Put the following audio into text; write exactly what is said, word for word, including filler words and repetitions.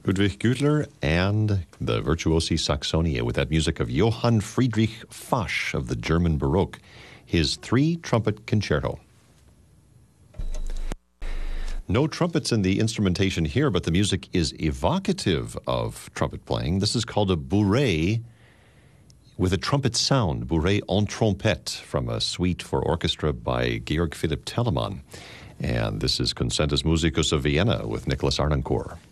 Ludwig Gütler and the Virtuosi Saxonia with that music of Johann Friedrich Fasch of the German Baroque, his three-trumpet concerto. No trumpets in the instrumentation here, but the music is evocative of trumpet playing. This is called a bourrée with a trumpet sound, bourrée en trompette, from a suite for orchestra by Georg Philipp Telemann. And this is Concertus Musicus of Vienna with Nicholas Arnoncourt.